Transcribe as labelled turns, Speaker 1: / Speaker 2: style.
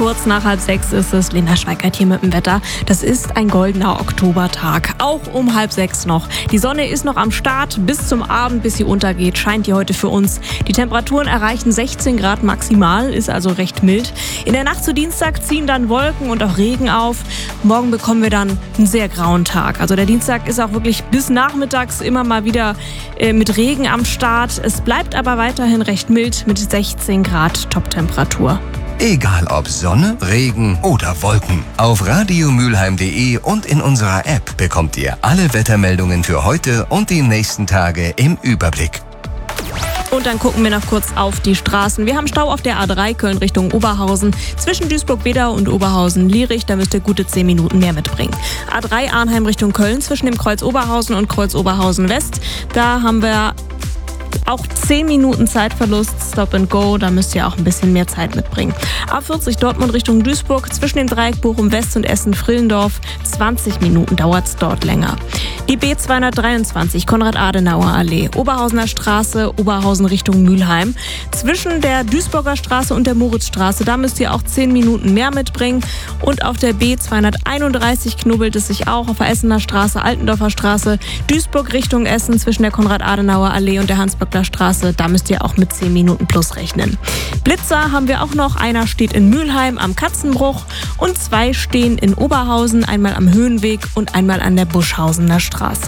Speaker 1: Kurz nach 5:30 ist es. Linda Schweikert hier mit dem Wetter. Das ist ein goldener Oktobertag. Auch um 5:30 noch. Die Sonne ist noch am Start. Bis zum Abend, bis sie untergeht, scheint die heute für uns. Die Temperaturen erreichen 16 Grad maximal, ist also recht mild. In der Nacht zu Dienstag ziehen dann Wolken und auch Regen auf. Morgen bekommen wir dann einen sehr grauen Tag. Also der Dienstag ist auch wirklich bis nachmittags immer mal wieder mit Regen am Start. Es bleibt aber weiterhin recht mild mit 16 Grad Toptemperatur.
Speaker 2: Egal ob Sonne, Regen oder Wolken. Auf radiomülheim.de und in unserer App bekommt ihr alle Wettermeldungen für heute und die nächsten Tage im Überblick.
Speaker 1: Und dann gucken wir noch kurz auf die Straßen. Wir haben Stau auf der A3 Köln Richtung Oberhausen. Zwischen Duisburg-Wedau und Oberhausen-Lierich, da müsst ihr gute 10 Minuten mehr mitbringen. A3 Arnheim Richtung Köln zwischen dem Kreuz Oberhausen und Kreuz Oberhausen West. Da haben wir auch 10 Minuten Zeitverlust, Stop and Go, da müsst ihr auch ein bisschen mehr Zeit mitbringen. A40 Dortmund Richtung Duisburg, zwischen dem Dreieck Bochum West und Essen-Frillendorf, 20 Minuten dauert es dort länger. Die B223 Konrad-Adenauer-Allee, Oberhausener Straße, Oberhausen Richtung Mülheim. Zwischen der Duisburger Straße und der Moritzstraße, da müsst ihr auch 10 Minuten mehr mitbringen. Und auf der B231 knubbelt es sich auch auf der Essener Straße, Altendorfer Straße, Duisburg Richtung Essen zwischen der Konrad-Adenauer-Allee und der Hans-Böckler Straße, da müsst ihr auch mit 10 Minuten plus rechnen. Blitzer haben wir auch noch, einer steht in Mülheim am Katzenbruch und 2 stehen in Oberhausen, einmal am Höhenweg und einmal an der Buschhausener Straße.